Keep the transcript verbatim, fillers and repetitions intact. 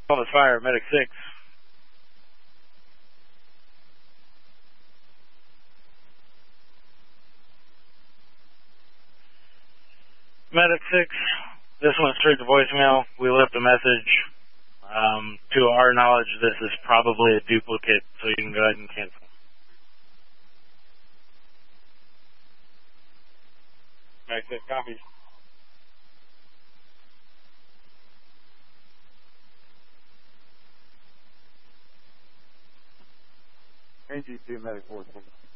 On this fire, Medic six. Medic six, this went straight to voicemail. We left a message. Um, to our knowledge, this is probably a duplicate, so you can go ahead and cancel. Medic six, copies. A G two, Medic four.